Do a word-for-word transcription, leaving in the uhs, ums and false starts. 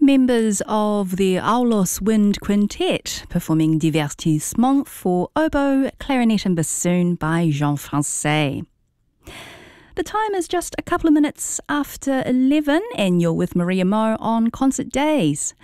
Members of the Aulos Wind Quintet performing Divertissement for oboe, clarinet and bassoon by Jean Francais. The time is just a couple of minutes after eleven and you're with Maria Mo on Concert Days.